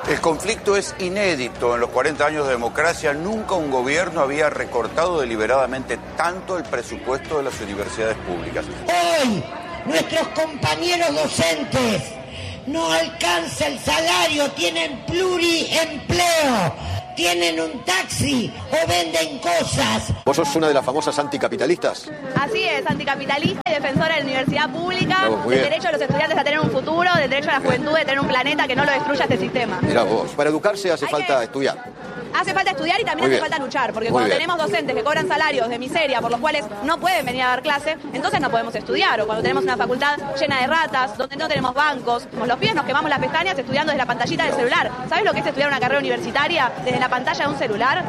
El conflicto es inédito. En los 40 años de democracia, nunca un gobierno había recortado deliberadamente tanto el presupuesto de las universidades públicas. Hoy, nuestros compañeros docentes no alcanza el salario, tienen pluriempleo, tienen un taxi o venden cosas. ¿Vos sos una de las famosas anticapitalistas? Así es, anticapitalista y defensora de la universidad pública, del derecho de los estudiantes a tener un futuro, del derecho a la juventud de tener un planeta que no lo destruya este sistema. Mirá vos, para educarse hace falta estudiar. Hace falta estudiar y también hace falta luchar, porque cuando tenemos docentes que cobran salarios de miseria por los cuales no pueden venir a dar clase, entonces no podemos estudiar. O cuando tenemos una facultad llena de ratas, donde no tenemos bancos, los pibes nos quemamos las pestañas estudiando desde la pantallita del celular. ¿Sabes lo que es estudiar una carrera universitaria desde la pantalla de un celular?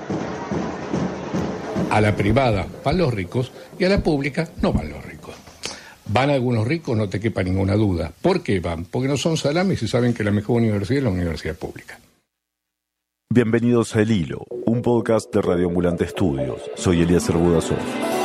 A la privada van los ricos y a la pública no van los ricos. Van algunos ricos, no te quepa ninguna duda. ¿Por qué van? Porque no son salames y saben que la mejor universidad es la universidad pública. Bienvenidos a El Hilo, un podcast de Radio Ambulante Estudios. Soy Elías Budasov.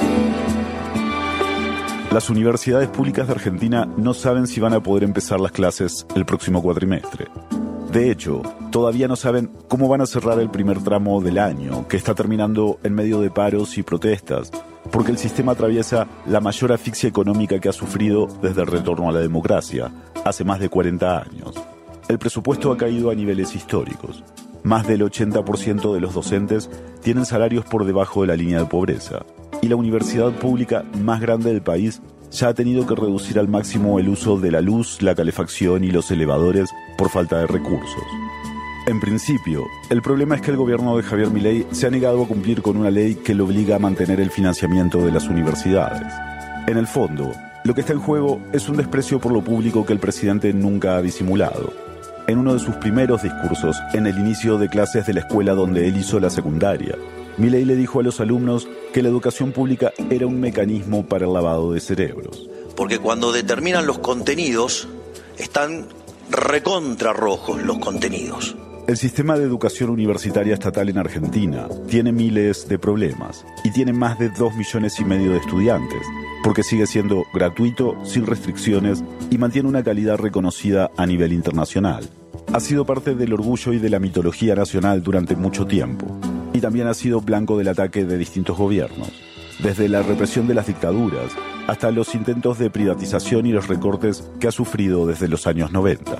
Las universidades públicas de Argentina no saben si van a poder empezar las clases el próximo cuatrimestre. De hecho, todavía no saben cómo van a cerrar el primer tramo del año, que está terminando en medio de paros y protestas, porque el sistema atraviesa la mayor asfixia económica que ha sufrido desde el retorno a la democracia, hace más de 40 años. El presupuesto ha caído a niveles históricos. Más del 80% de los docentes tienen salarios por debajo de la línea de pobreza. Y la universidad pública más grande del país ya ha tenido que reducir al máximo el uso de la luz, la calefacción y los elevadores por falta de recursos. En principio, el problema es que el gobierno de Javier Milei se ha negado a cumplir con una ley que le obliga a mantener el financiamiento de las universidades. En el fondo, lo que está en juego es un desprecio por lo público que el presidente nunca ha disimulado. En uno de sus primeros discursos, en el inicio de clases de la escuela donde él hizo la secundaria, Milei le dijo a los alumnos que la educación pública era un mecanismo para el lavado de cerebros. Porque cuando determinan los contenidos, están recontra rojos los contenidos. El sistema de educación universitaria estatal en Argentina tiene miles de problemas y tiene más de 2,5 millones de estudiantes, porque sigue siendo gratuito, sin restricciones y mantiene una calidad reconocida a nivel internacional. Ha sido parte del orgullo y de la mitología nacional durante mucho tiempo y también ha sido blanco del ataque de distintos gobiernos, desde la represión de las dictaduras hasta los intentos de privatización y los recortes que ha sufrido desde los años 90.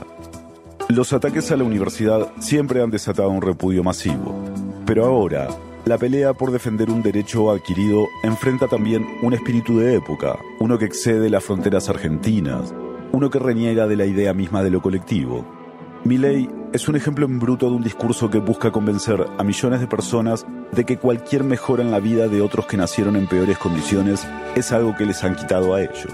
Los ataques a la universidad siempre han desatado un repudio masivo, pero ahora la pelea por defender un derecho adquirido enfrenta también un espíritu de época, uno que excede las fronteras argentinas, uno que reniega de la idea misma de lo colectivo. Milei es un ejemplo en bruto de un discurso que busca convencer a millones de personas de que cualquier mejora en la vida de otros que nacieron en peores condiciones es algo que les han quitado a ellos.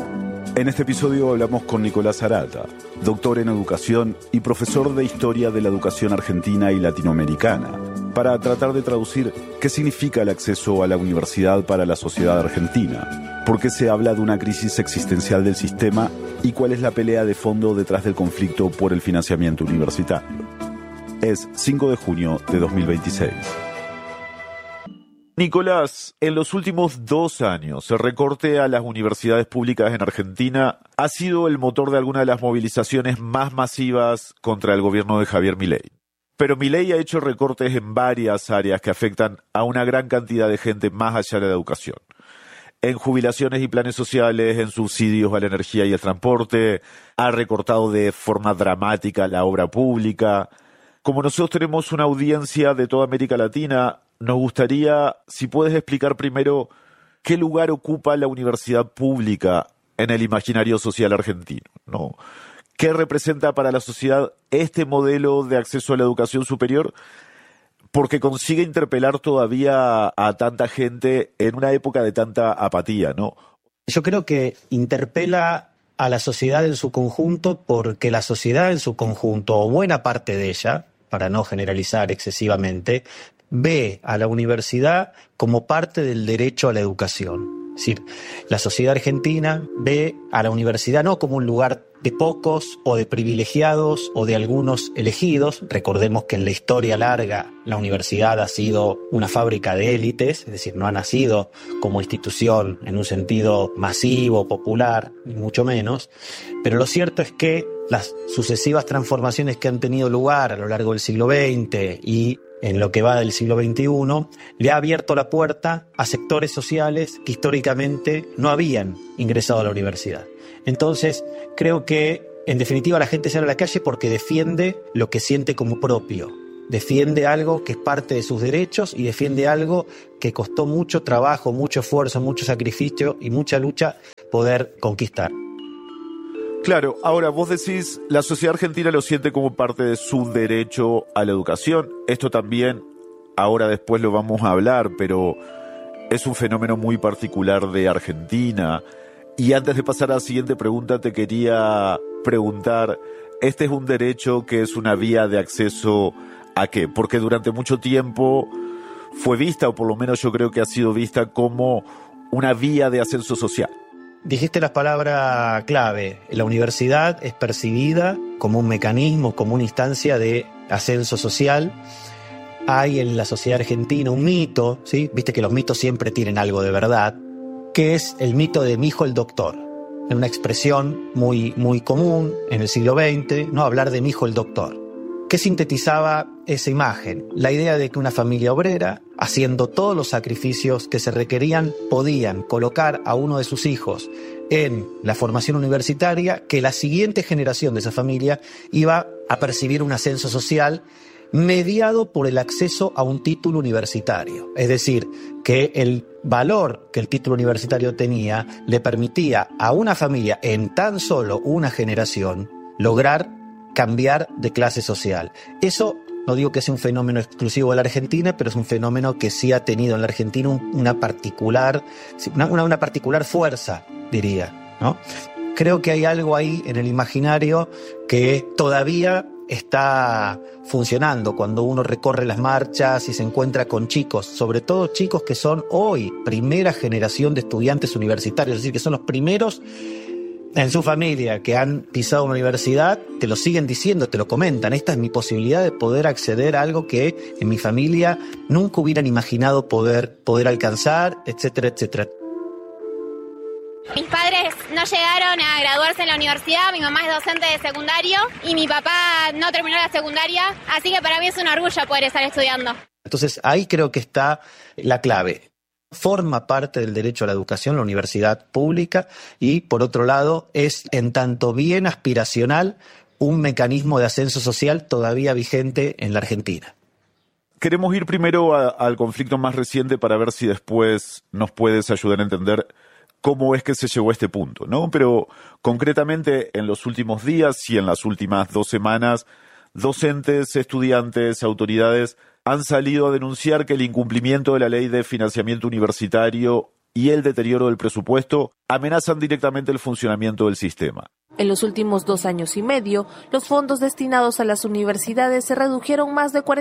En este episodio hablamos con Nicolás Arata, doctor en educación y profesor de historia de la educación argentina y latinoamericana, para tratar de traducir qué significa el acceso a la universidad para la sociedad argentina, por qué se habla de una crisis existencial del sistema y cuál es la pelea de fondo detrás del conflicto por el financiamiento universitario. Es 5 de junio de 2026. Nicolás, en los últimos 2 años, el recorte a las universidades públicas en Argentina ha sido el motor de algunas de las movilizaciones más masivas contra el gobierno de Javier Milei. Pero Milei ha hecho recortes en varias áreas que afectan a una gran cantidad de gente más allá de la educación. En jubilaciones y planes sociales, en subsidios a la energía y el transporte, ha recortado de forma dramática la obra pública. Como nosotros tenemos una audiencia de toda América Latina, nos gustaría, si puedes explicar primero, qué lugar ocupa la universidad pública en el imaginario social argentino, ¿no? ¿Qué representa para la sociedad este modelo de acceso a la educación superior? Porque consigue interpelar todavía a tanta gente en una época de tanta apatía, ¿no? Yo creo que interpela a la sociedad en su conjunto porque la sociedad en su conjunto, o buena parte de ella, para no generalizar excesivamente, ve a la universidad como parte del derecho a la educación. Es decir, la sociedad argentina ve a la universidad no como un lugar de pocos o de privilegiados o de algunos elegidos. Recordemos que en la historia larga la universidad ha sido una fábrica de élites, es decir, no ha nacido como institución en un sentido masivo, popular, ni mucho menos. Pero lo cierto es que las sucesivas transformaciones que han tenido lugar a lo largo del siglo XX y en lo que va del siglo XXI, le ha abierto la puerta a sectores sociales que históricamente no habían ingresado a la universidad. Entonces, creo que, en definitiva, la gente sale a la calle porque defiende lo que siente como propio. Defiende algo que es parte de sus derechos y defiende algo que costó mucho trabajo, mucho esfuerzo, mucho sacrificio y mucha lucha poder conquistar. Claro, ahora vos decís, la sociedad argentina lo siente como parte de su derecho a la educación. Esto también, ahora después lo vamos a hablar, pero es un fenómeno muy particular de Argentina. Y antes de pasar a la siguiente pregunta, te quería preguntar, ¿este es un derecho que es una vía de acceso a qué? Porque durante mucho tiempo fue vista, o por lo menos yo creo que ha sido vista como una vía de ascenso social. Dijiste la palabra clave. La universidad es percibida como un mecanismo, como una instancia de ascenso social. Hay en la sociedad argentina un mito, ¿sí? Viste que los mitos siempre tienen algo de verdad, que es el mito de mi hijo el doctor. Es una expresión muy, muy común en el siglo XX, ¿no? Hablar de mi hijo el doctor. ¿Qué sintetizaba esa imagen? La idea de que una familia obrera, haciendo todos los sacrificios que se requerían, podían colocar a uno de sus hijos en la formación universitaria, que la siguiente generación de esa familia iba a percibir un ascenso social mediado por el acceso a un título universitario. Es decir, que el valor que el título universitario tenía le permitía a una familia en tan solo una generación lograr cambiar de clase social. Eso no digo que sea un fenómeno exclusivo de la Argentina, pero es un fenómeno que sí ha tenido en la Argentina una particular fuerza, diría, ¿no? Creo que hay algo ahí en el imaginario que todavía está funcionando cuando uno recorre las marchas y se encuentra con chicos, sobre todo chicos que son hoy primera generación de estudiantes universitarios, es decir, que son los primeros en su familia que han pisado una universidad, te lo siguen diciendo, te lo comentan. Esta es mi posibilidad de poder acceder a algo que en mi familia nunca hubieran imaginado poder alcanzar, etcétera, etcétera. Mis padres no llegaron a graduarse en la universidad, mi mamá es docente de secundario y mi papá no terminó la secundaria, así que para mí es un orgullo poder estar estudiando. Entonces ahí creo que está la clave. Forma parte del derecho a la educación, la universidad pública, y por otro lado es en tanto bien aspiracional un mecanismo de ascenso social todavía vigente en la Argentina. Queremos ir primero al conflicto más reciente para ver si después nos puedes ayudar a entender cómo es que se llegó a este punto, ¿no? Pero concretamente en los últimos días y en las últimas 2 semanas, docentes, estudiantes, autoridades han salido a denunciar que el incumplimiento de la ley de financiamiento universitario y el deterioro del presupuesto amenazan directamente el funcionamiento del sistema. En los últimos 2 años y medio, los fondos destinados a las universidades se redujeron más de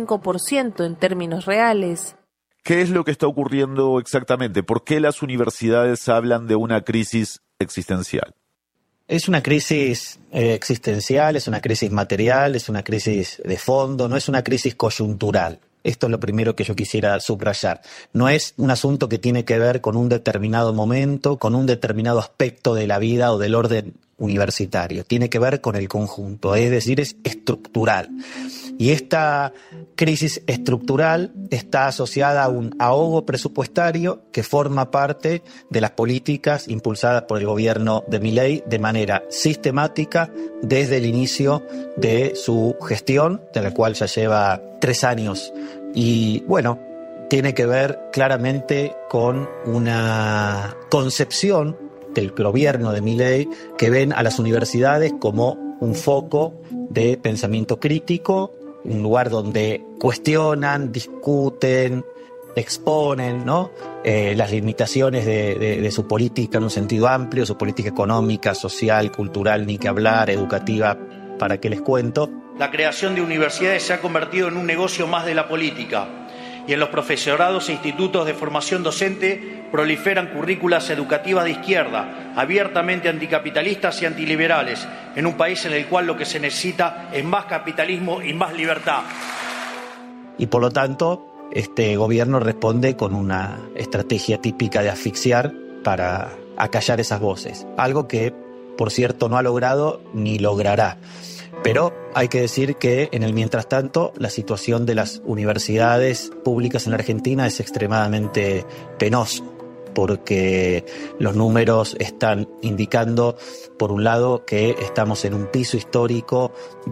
45% en términos reales. ¿Qué es lo que está ocurriendo exactamente? ¿Por qué las universidades hablan de una crisis existencial? Es una crisis existencial, es una crisis material, es una crisis de fondo, no es una crisis coyuntural. Esto es lo primero que yo quisiera subrayar. No es un asunto que tiene que ver con un determinado momento, con un determinado aspecto de la vida o del orden universitario. Tiene que ver con el conjunto, es decir, es estructural. Y esta crisis estructural está asociada a un ahogo presupuestario que forma parte de las políticas impulsadas por el gobierno de Milei de manera sistemática desde el inicio de su gestión, de la cual ya lleva 3 años. Y bueno, tiene que ver claramente con una concepción del gobierno de Milei que ven a las universidades como un foco de pensamiento crítico, un lugar donde cuestionan, discuten, exponen, ¿no? Las limitaciones de su política en un sentido amplio, su política económica, social, cultural, ni que hablar, educativa, ¿para qué les cuento? La creación de universidades se ha convertido en un negocio más de la política y en los profesorados e institutos de formación docente proliferan currículas educativas de izquierda, abiertamente anticapitalistas y antiliberales, en un país en el cual lo que se necesita es más capitalismo y más libertad. Y por lo tanto, este gobierno responde con una estrategia típica de asfixiar para acallar esas voces. Algo que, por cierto, no ha logrado ni logrará. Pero hay que decir que en el mientras tanto la situación de las universidades públicas en la Argentina es extremadamente penosa, porque los números están indicando, por un lado, que estamos en un piso histórico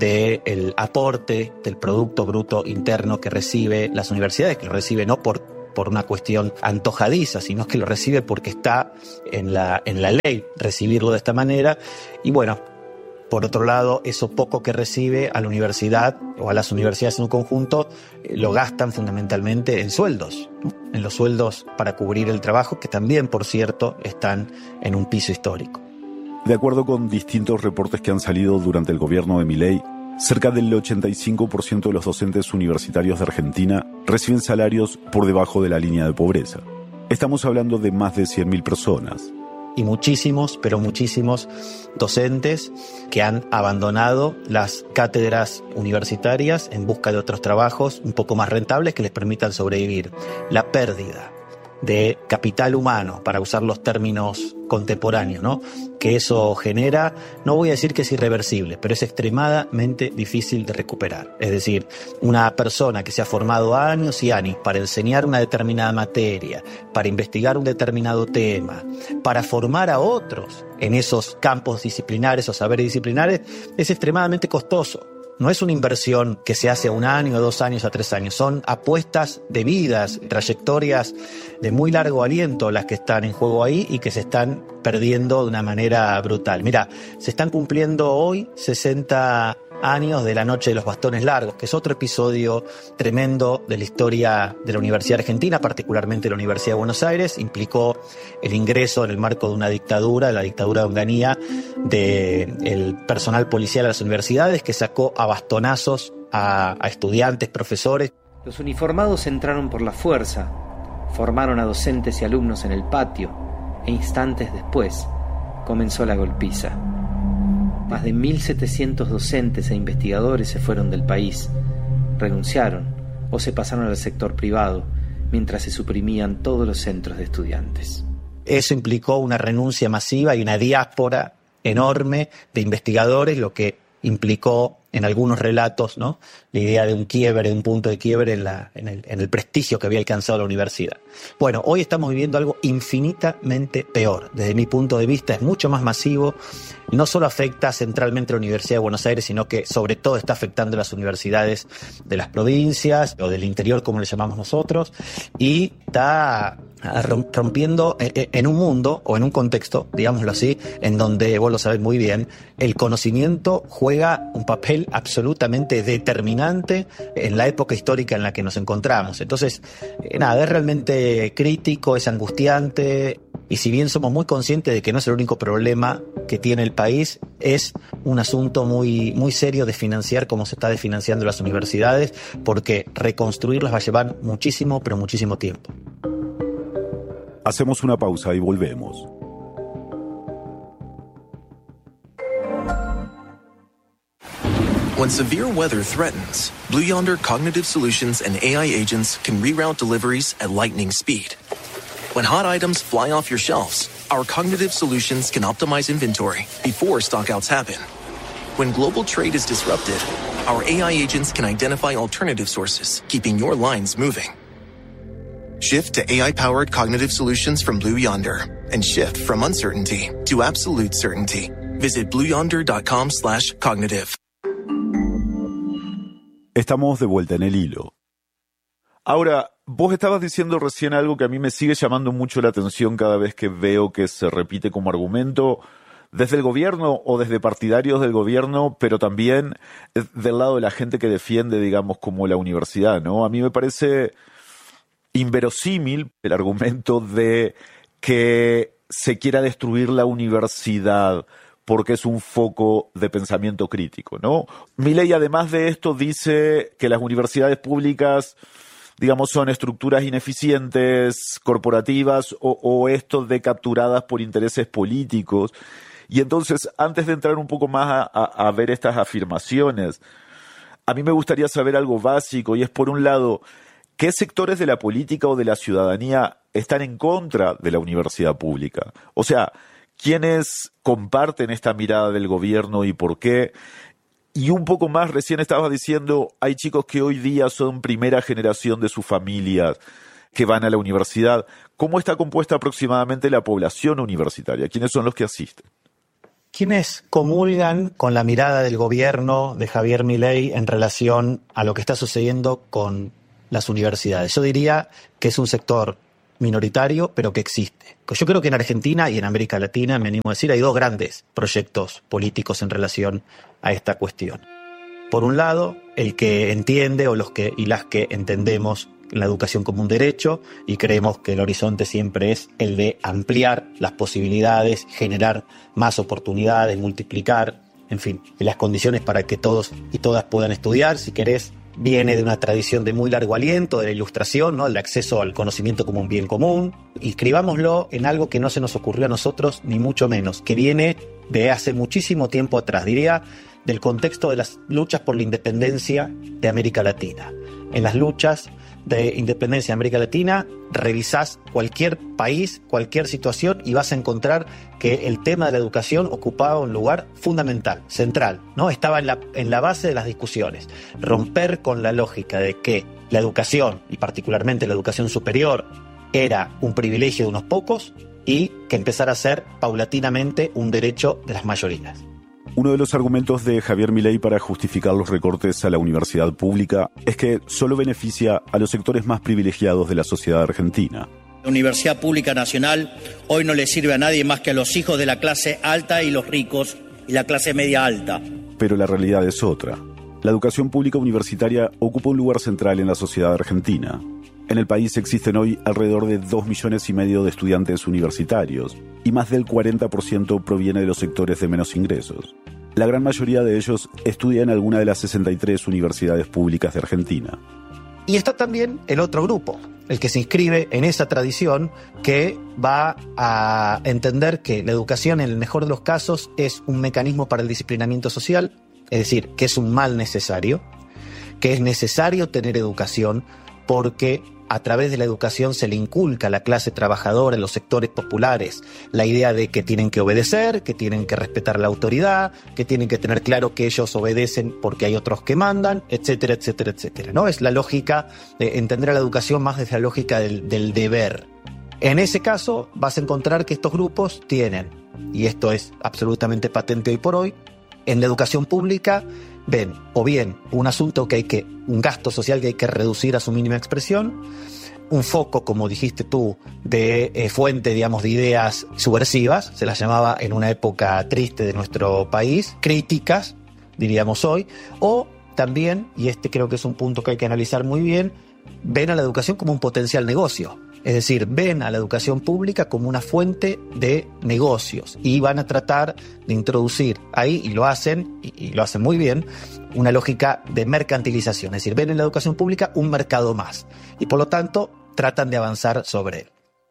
del aporte del Producto Bruto Interno que recibe las universidades, que lo recibe no por una cuestión antojadiza, sino que lo recibe porque está en la ley recibirlo de esta manera. Y bueno, por otro lado, eso poco que recibe a la universidad o a las universidades en un conjunto lo gastan fundamentalmente en sueldos, ¿no? En los sueldos para cubrir el trabajo, que también, por cierto, están en un piso histórico. De acuerdo con distintos reportes que han salido durante el gobierno de Milei, cerca del 85% de los docentes universitarios de Argentina reciben salarios por debajo de la línea de pobreza. Estamos hablando de más de 100.000 personas. Y muchísimos, pero muchísimos docentes que han abandonado las cátedras universitarias en busca de otros trabajos un poco más rentables que les permitan sobrevivir. La pérdida de capital humano, para usar los términos contemporáneos, ¿no?, que eso genera, no voy a decir que es irreversible, pero es extremadamente difícil de recuperar. Es decir, una persona que se ha formado años y años para enseñar una determinada materia, para investigar un determinado tema, para formar a otros en esos campos disciplinares o saberes disciplinares, es extremadamente costoso. No es una inversión que se hace a 1 año, a 2 años, a 3 años. Son apuestas de vidas, trayectorias de muy largo aliento las que están en juego ahí y que se están perdiendo de una manera brutal. Mira, se están cumpliendo hoy 60 años de la Noche de los Bastones Largos, que es otro episodio tremendo de la historia de la Universidad Argentina, particularmente la Universidad de Buenos Aires. Implicó el ingreso en el marco de una dictadura, la dictadura de Onganía, del personal policial a las universidades, que sacó a bastonazos a estudiantes, profesores. Los uniformados entraron por la fuerza, formaron a docentes y alumnos en el patio, e instantes después comenzó la golpiza. Más de 1.700 docentes e investigadores se fueron del país, renunciaron o se pasaron al sector privado, mientras se suprimían todos los centros de estudiantes. Eso implicó una renuncia masiva y una diáspora enorme de investigadores, lo que implicó en algunos relatos, ¿no?, la idea de un quiebre, de un punto de quiebre en el prestigio que había alcanzado la universidad. Bueno, hoy estamos viviendo algo infinitamente peor. Desde mi punto de vista es mucho más masivo. No solo afecta centralmente a la Universidad de Buenos Aires, sino que sobre todo está afectando a las universidades de las provincias o del interior, como le llamamos nosotros, y está rompiendo en un mundo o en un contexto, digámoslo así, en donde, vos lo sabés muy bien, el conocimiento juega un papel absolutamente determinante en la época histórica en la que nos encontramos. Entonces, nada, es realmente crítico, es angustiante, y si bien somos muy conscientes de que no es el único problema que tiene el país, es un asunto muy, muy serio de financiar como se está desfinanciando las universidades, porque reconstruirlas va a llevar muchísimo, pero muchísimo tiempo. Hacemos una pausa y volvemos. When severe weather threatens, Blue Yonder Cognitive Solutions and AI agents can reroute deliveries at lightning speed. When hot items fly off your shelves, our cognitive solutions can optimize inventory before stockouts happen. When global trade is disrupted, our AI agents can identify alternative sources, keeping your lines moving. Shift to AI-powered cognitive solutions from Blue Yonder and shift from uncertainty to absolute certainty. Visit blueyonder.com/cognitive. Estamos de vuelta en el hilo. Ahora, vos estabas diciendo recién algo que a mí me sigue llamando mucho la atención cada vez que veo que se repite como argumento desde el gobierno o desde partidarios del gobierno, pero también del lado de la gente que defiende, digamos, como la universidad, ¿no? A mí me parece inverosímil el argumento de que se quiera destruir la universidad porque es un foco de pensamiento crítico, ¿no? Milei, además de esto, dice que las universidades públicas digamos, son estructuras ineficientes, corporativas o esto de capturadas por intereses políticos. Y entonces, antes de entrar un poco más a ver estas afirmaciones, a mí me gustaría saber algo básico, y es, por un lado, ¿qué sectores de la política o de la ciudadanía están en contra de la universidad pública? O sea, ¿quiénes comparten esta mirada del gobierno y por qué? Y un poco más, recién estabas diciendo, hay chicos que hoy día son primera generación de sus familias que van a la universidad. ¿Cómo está compuesta aproximadamente la población universitaria? ¿Quiénes son los que asisten? ¿Quiénes comulgan con la mirada del gobierno de Javier Milei en relación a lo que está sucediendo con las universidades? Yo diría que es un sector minoritario, pero que existe. Yo creo que en Argentina y en América Latina, me animo a decir, hay dos grandes proyectos políticos en relación a esta cuestión. Por un lado, el que entiende o los que y las que entendemos la educación como un derecho y creemos que el horizonte siempre es el de ampliar las posibilidades, generar más oportunidades, multiplicar, en fin, las condiciones para que todos y todas puedan estudiar. Si querés, viene de una tradición de muy largo aliento, de la Ilustración, ¿no? El acceso al conocimiento como un bien común. Inscribámoslo en algo que no se nos ocurrió a nosotros, ni mucho menos, que viene de hace muchísimo tiempo atrás, diría, del contexto de las luchas por la independencia de América Latina. En las luchas de independencia de América Latina, revisás cualquier país, cualquier situación y vas a encontrar que el tema de la educación ocupaba un lugar fundamental, central, ¿no? Estaba en la base de las discusiones. Romper con la lógica de que la educación, y particularmente la educación superior, era un privilegio de unos pocos y que empezara a ser paulatinamente un derecho de las mayorías. Uno de los argumentos de Javier Milei para justificar los recortes a la universidad pública es que solo beneficia a los sectores más privilegiados de la sociedad argentina. La Universidad Pública Nacional hoy no le sirve a nadie más que a los hijos de la clase alta y los ricos y la clase media alta. Pero la realidad es otra. La educación pública universitaria ocupa un lugar central en la sociedad argentina. En el país existen hoy alrededor de 2,5 millones de estudiantes universitarios y más del 40% proviene de los sectores de menos ingresos. La gran mayoría de ellos estudia en alguna de las 63 universidades públicas de Argentina. Y está también el otro grupo, el que se inscribe en esa tradición que va a entender que la educación, en el mejor de los casos, es un mecanismo para el disciplinamiento social, es decir, que es un mal necesario, que es necesario tener educación porque a través de la educación se le inculca a la clase trabajadora, en los sectores populares, la idea de que tienen que obedecer, que tienen que respetar la autoridad, que tienen que tener claro que ellos obedecen porque hay otros que mandan, etcétera, etcétera, etcétera, ¿no? Es la lógica de entender a la educación más desde la lógica del deber. En ese caso vas a encontrar que estos grupos tienen, y esto es absolutamente patente hoy por hoy, en la educación pública ven o bien un asunto un gasto social que hay que reducir a su mínima expresión, un foco, como dijiste tú, de fuente, digamos, de ideas subversivas, se las llamaba en una época triste de nuestro país, críticas, diríamos hoy, o también, y este creo que es un punto que hay que analizar muy bien, ven a la educación como un potencial negocio. Es decir, ven a la educación pública como una fuente de negocios y van a tratar de introducir ahí, y lo hacen muy bien, una lógica de mercantilización. Es decir, ven en la educación pública un mercado más y por lo tanto tratan de avanzar sobre él.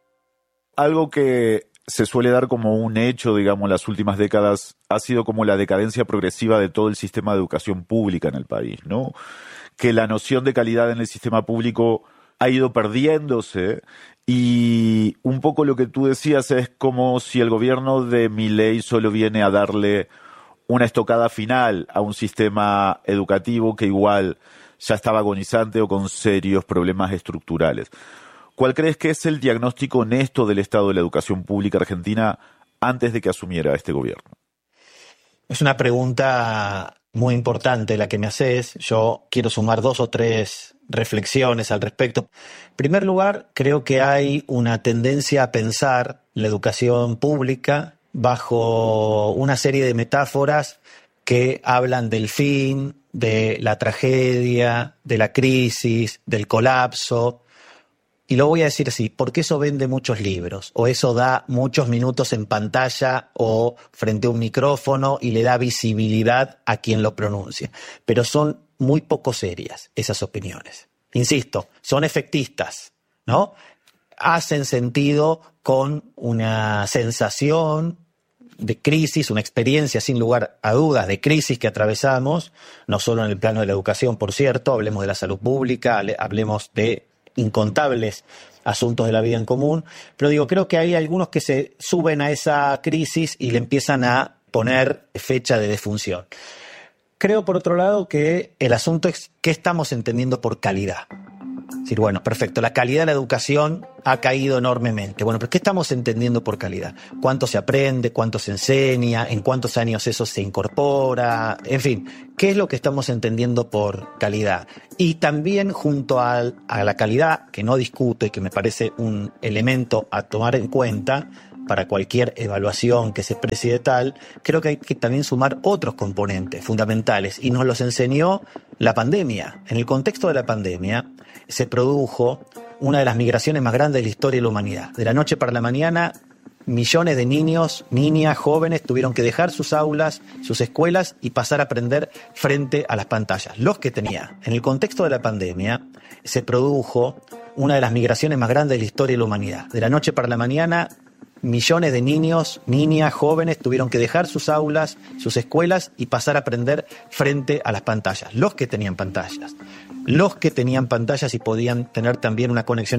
Algo que se suele dar como un hecho, digamos, en las últimas décadas ha sido como la decadencia progresiva de todo el sistema de educación pública en el país, ¿no? Que la noción de calidad en el sistema público ha ido perdiéndose y un poco lo que tú decías es como si el gobierno de Milei solo viene a darle una estocada final a un sistema educativo que igual ya estaba agonizante o con serios problemas estructurales. ¿Cuál crees que es el diagnóstico honesto del estado de la educación pública argentina antes de que asumiera este gobierno? Es una pregunta muy importante la que me haces. Yo quiero sumar 2 o 3 reflexiones al respecto. En primer lugar, creo que hay una tendencia a pensar la educación pública bajo una serie de metáforas que hablan del fin, de la tragedia, de la crisis, del colapso. Y lo voy a decir así, porque eso vende muchos libros, o eso da muchos minutos en pantalla o frente a un micrófono y le da visibilidad a quien lo pronuncia. Pero son muy poco serias esas opiniones. insisto, son efectistas, ¿no? Hacen sentido con una sensación de crisis, una experiencia sin lugar a dudas de crisis que atravesamos, no solo en el plano de la educación, por cierto, hablemos de la salud pública, hablemos de incontables asuntos de la vida en común, pero digo, creo que hay algunos que se suben a esa crisis y le empiezan a poner fecha de defunción. Creo, por otro lado, que el asunto es qué estamos entendiendo por calidad. Es decir, bueno, perfecto, la calidad de la educación ha caído enormemente. Bueno, pero ¿qué estamos entendiendo por calidad? ¿Cuánto se aprende? ¿Cuánto se enseña? ¿En cuántos años eso se incorpora? En fin, ¿qué es lo que estamos entendiendo por calidad? Y también junto a la calidad, que no discuto y que me parece un elemento a tomar en cuenta para cualquier evaluación que se precie de tal, creo que hay que también sumar otros componentes fundamentales, y nos los enseñó la pandemia. En el contexto de la pandemia se produjo una de las migraciones más grandes de la historia de la humanidad. De la noche para la mañana, millones de niños, niñas, jóvenes tuvieron que dejar sus aulas, sus escuelas y pasar a aprender frente a las pantallas. Los que tenían. En el contexto de la pandemia se produjo una de las migraciones más grandes de la historia de la humanidad. De la noche para la mañana, millones de niños, niñas, jóvenes tuvieron que dejar sus aulas, sus escuelas y pasar a aprender frente a las pantallas. Los que tenían pantallas y podían tener también una conexión